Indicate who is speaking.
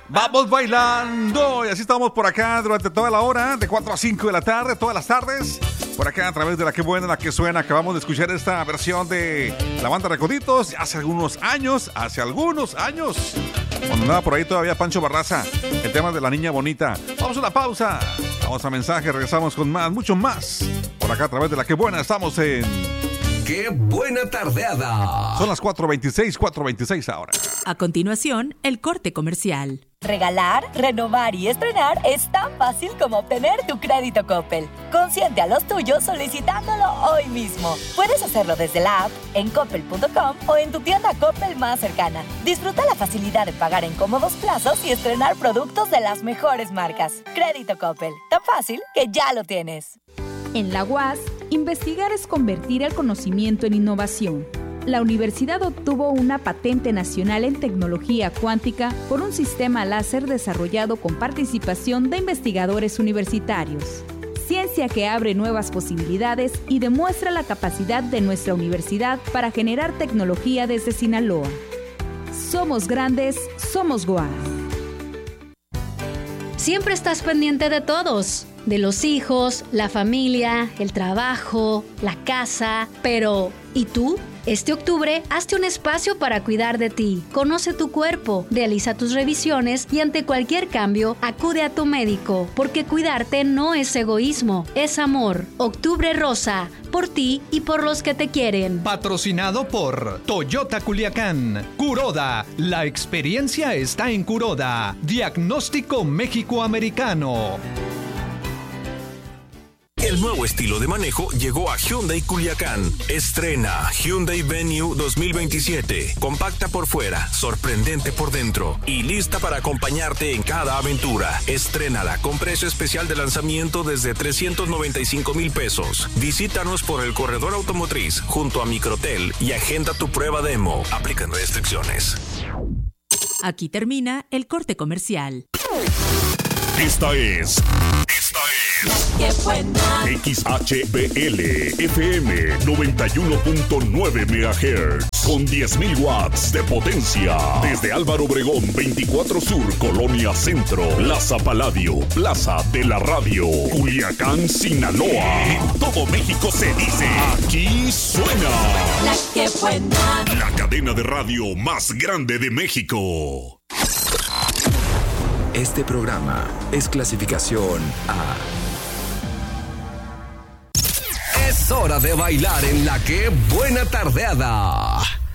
Speaker 1: Vamos bailando. Y así estamos por acá durante toda la hora, de 4 a 5 de la tarde, todas las tardes. Por acá a través de La Que Buena, La Que Suena. Acabamos de escuchar esta versión de la banda Recoditos hace algunos años. Cuando andaba por ahí todavía Pancho Barraza. El tema de La Niña Bonita. Vamos a una pausa. Vamos a mensaje, regresamos con más, mucho más. Por acá a través de La Que Buena estamos en...
Speaker 2: ¡Qué buena tardeada!
Speaker 1: Son las 4:26 ahora.
Speaker 3: A continuación, el corte comercial.
Speaker 4: Regalar, renovar y estrenar es tan fácil como obtener tu crédito Coppel. Consiente a los tuyos solicitándolo hoy mismo. Puedes hacerlo desde la app, en coppel.com o en tu tienda Coppel más cercana. Disfruta la facilidad de pagar en cómodos plazos y estrenar productos de las mejores marcas. Crédito Coppel, tan fácil que ya lo tienes.
Speaker 5: En la UAS, investigar es convertir el conocimiento en innovación. La universidad obtuvo una patente nacional en tecnología cuántica por un sistema láser desarrollado con participación de investigadores universitarios. Ciencia que abre nuevas posibilidades y demuestra la capacidad de nuestra universidad para generar tecnología desde Sinaloa. Somos grandes, somos UAS.
Speaker 6: Siempre estás pendiente de todos. De los hijos, la familia, el trabajo, la casa. Pero, ¿y tú? Este octubre, hazte un espacio para cuidar de ti. Conoce tu cuerpo, realiza tus revisiones y ante cualquier cambio, acude a tu médico. Porque cuidarte no es egoísmo, es amor. Octubre Rosa, por ti y por los que te quieren.
Speaker 7: Patrocinado por Toyota Culiacán. Kuroda, la experiencia está en Kuroda. Diagnóstico México-Americano.
Speaker 2: El nuevo estilo de manejo llegó a Hyundai Culiacán. Estrena Hyundai Venue 2027. Compacta por fuera, sorprendente por dentro y lista para acompañarte en cada aventura. Estrénala con precio especial de lanzamiento desde 395,000 pesos. Visítanos por el corredor automotriz junto a Microtel y agenda tu prueba demo. Aplican restricciones.
Speaker 3: Aquí termina el corte comercial.
Speaker 8: Esta es
Speaker 4: ¡Qué buena!
Speaker 8: XHBL FM 91.9 MHz con 10.000 watts de potencia. Desde Álvaro Obregón 24 Sur, Colonia Centro, Plaza Paladio, Plaza de la Radio, Culiacán, Sinaloa. En todo México se dice, aquí suena
Speaker 4: ¡La Que Buena!
Speaker 8: La cadena de radio más grande de México.
Speaker 2: Este programa es clasificación A. Es hora de bailar en La Que Buena Tardeada.